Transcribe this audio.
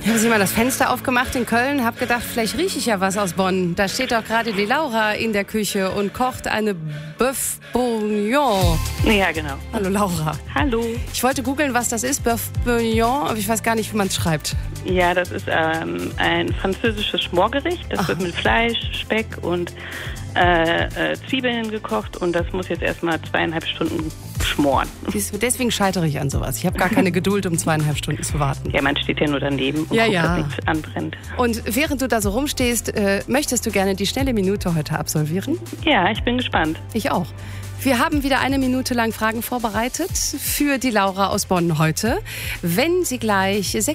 Ich habe mal das Fenster aufgemacht in Köln, habe gedacht, vielleicht rieche ich ja was aus Bonn. Da steht doch gerade die Laura in der Küche und kocht eine Bœuf Bourguignon. Ja, genau. Hallo Laura. Hallo. Ich wollte googeln, was das ist, Bœuf Bourguignon, aber ich weiß gar nicht, wie man es schreibt. Ja, das ist ein französisches Schmorgericht. Das wird mit Fleisch, Speck und Zwiebeln gekocht und das muss jetzt erstmal 2,5 Stunden schmoren. Deswegen scheitere ich an sowas. Ich habe gar keine Geduld, um 2,5 Stunden zu warten. Ja, man steht ja nur daneben und guckt, dass nichts anbrennt. Und während du da so rumstehst, möchtest du gerne die schnelle Minute heute absolvieren? Ja, ich bin gespannt. Ich auch. Wir haben wieder 1 Minute lang Fragen vorbereitet für die Laura aus Bonn heute. Wenn sie gleich